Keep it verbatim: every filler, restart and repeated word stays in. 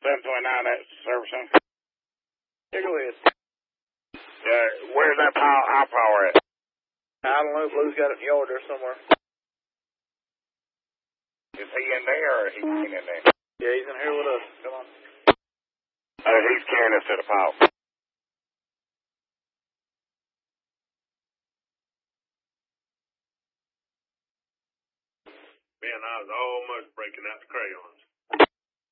seven twenty-nine, that's servicing. Yeah, go ahead. Uh, where's that power, high power at? I don't know. Blue's got it in the yard there somewhere. Is he in there or is he in there? Yeah, he's in here with us. Come on. Uh, he's carrying us to the power. Man, I was almost breaking out the crayons.